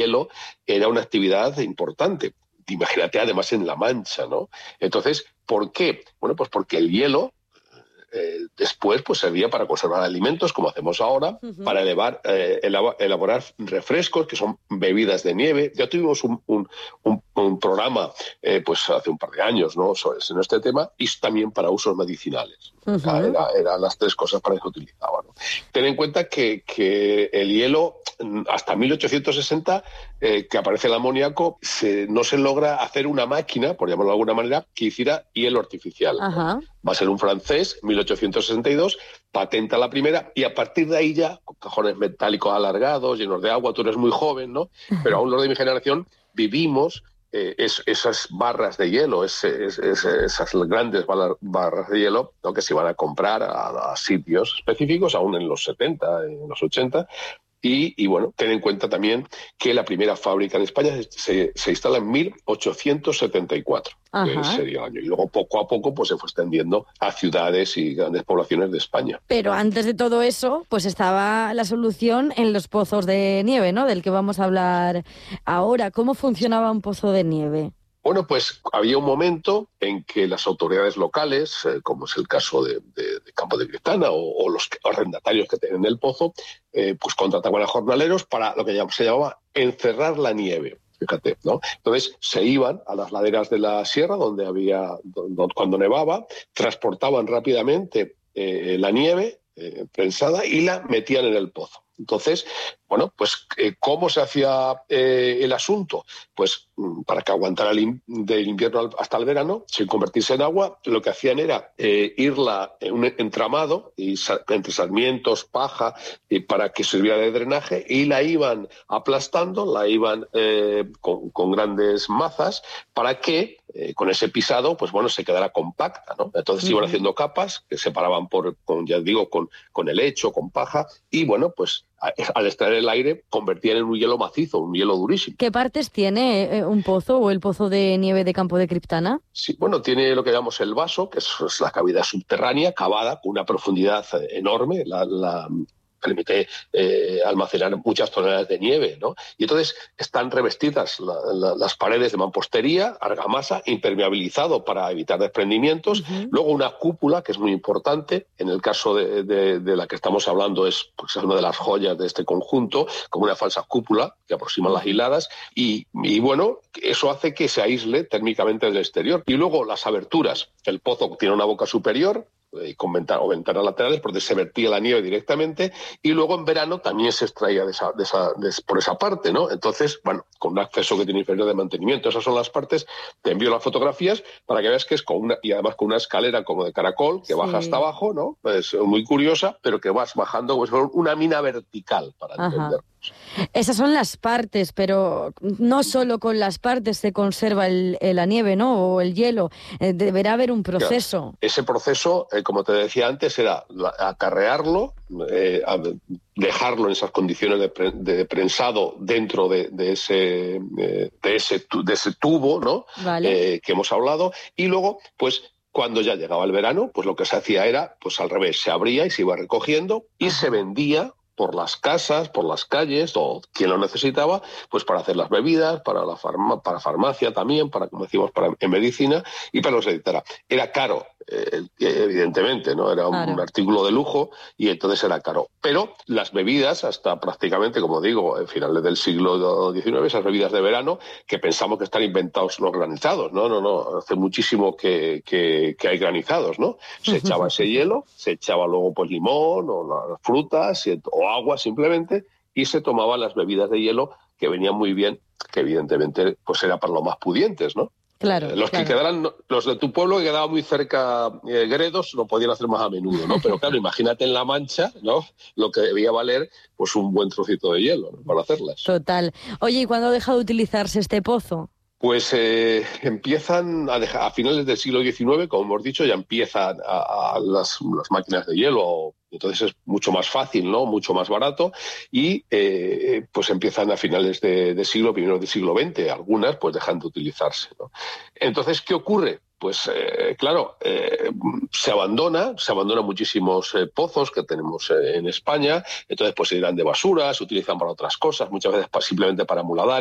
hielo era una actividad importante. Imagínate además en La Mancha, ¿no? Entonces, ¿por qué? Bueno, pues porque el hielo después pues servía para conservar alimentos, como hacemos ahora, para elaborar refrescos, que son bebidas de nieve. Ya tuvimos un programa pues hace un par de años, ¿no?, sobre este tema, y también para usos medicinales. Eran las tres cosas para que se utilizaban, ¿no? Ten en cuenta que el hielo, hasta 1860, que aparece el amoníaco, no se logra hacer una máquina, por llamarlo de alguna manera, que hiciera hielo artificial, ¿no? Va a ser un francés, 1862, patenta la primera, y a partir de ahí ya, con cajones metálicos alargados, llenos de agua. Tú eres muy joven, ¿no? Pero aún los de mi generación vivimos esas barras de hielo, esas grandes barras de hielo, ¿no?, que se iban a comprar a sitios específicos, aún en los 70, en los 80. Y bueno, ten en cuenta también que la primera fábrica en España se instala en 1874, que sería el año. Y luego poco a poco pues se fue extendiendo a ciudades y grandes poblaciones de España. Pero antes de todo eso, pues estaba la solución en los pozos de nieve, ¿no?, del que vamos a hablar ahora. ¿Cómo funcionaba un pozo de nieve? Bueno, pues había un momento en que las autoridades locales, como es el caso de Campo de Criptana o los arrendatarios que tienen el pozo, pues contrataban a jornaleros para lo que se llamaba encerrar la nieve. Fíjate, ¿no? Entonces se iban a las laderas de la sierra cuando nevaba, transportaban rápidamente la nieve prensada y la metían en el pozo. Entonces, bueno, pues ¿cómo se hacía el asunto? Pues para que aguantara del invierno hasta el verano, sin convertirse en agua, lo que hacían era irla en un entramado entre sarmientos, paja, para que sirviera de drenaje, y la iban aplastando, la iban con grandes mazas, para que con ese pisado, pues bueno, se quedara compacta, ¿no? Entonces iban haciendo capas que separaban con helecho, con paja, y bueno, pues al extraer el aire convertían en un hielo macizo, un hielo durísimo. ¿Qué partes tiene un pozo o el pozo de nieve de Campo de Criptana? Sí, bueno, tiene lo que llamamos el vaso, que es la cavidad subterránea, cavada con una profundidad enorme, permite almacenar muchas toneladas de nieve, ¿no? Y entonces están revestidas las paredes de mampostería, argamasa, impermeabilizado para evitar desprendimientos. Luego una cúpula, que es muy importante. En el caso de la que estamos hablando, es una de las joyas de este conjunto, como una falsa cúpula que aproxima las hiladas. Y bueno, eso hace que se aísle térmicamente del exterior. Y luego las aberturas. El pozo tiene una boca superior con ventanas laterales, porque se vertía la nieve directamente, y luego en verano también se extraía por esa parte, ¿no? Entonces, bueno, con un acceso que tiene inferior de mantenimiento. Esas son las partes. Te envío las fotografías para que veas que es y además con una escalera como de caracol que baja hasta abajo, ¿no? Es muy curiosa, pero que vas bajando como si fuera una mina vertical, para entendernos. Esas son las partes, pero no solo con las partes se conserva la nieve, ¿no?, o el hielo. Deberá haber un proceso. Claro. Ese proceso, como te decía antes, era acarrearlo, dejarlo en esas condiciones de prensado dentro de ese tubo, ¿no? Vale. Que hemos hablado, y luego, pues cuando ya llegaba el verano, pues lo que se hacía era, pues al revés, se abría y se iba recogiendo y se vendía por las casas, por las calles, o quien lo necesitaba, pues para hacer las bebidas, para farmacia también, como decimos, en medicina, y para los etcétera. Era caro, evidentemente, ¿no? Era un artículo de lujo, y entonces era caro. Pero las bebidas, hasta prácticamente, como digo, en finales del siglo XIX, esas bebidas de verano, que pensamos que están inventados los granizados. No, hace muchísimo que hay granizados, ¿no? Se echaba ese hielo, se echaba luego pues limón o las frutas o agua simplemente, y se tomaban las bebidas de hielo, que venían muy bien, que evidentemente pues era para los más pudientes, ¿no? Claro. Que quedaran, los de tu pueblo que quedaban muy cerca, Gredos, lo podían hacer más a menudo, ¿no? Pero claro, imagínate en La Mancha, ¿no?, lo que debía valer pues un buen trocito de hielo, ¿no?, para hacerlas. Total. Oye, ¿y cuándo deja de utilizarse este pozo? Pues empiezan a finales del siglo XIX, como hemos dicho, ya empiezan las máquinas de hielo. Entonces es mucho más fácil, ¿no?, mucho más barato, y pues empiezan a finales de siglo, primeros del siglo XX, algunas pues dejan de utilizarse, ¿no? Entonces, ¿qué ocurre? Pues claro, se abandonan muchísimos pozos que tenemos en España. Entonces pues se irán de basura, se utilizan para otras cosas, muchas veces simplemente para muladar.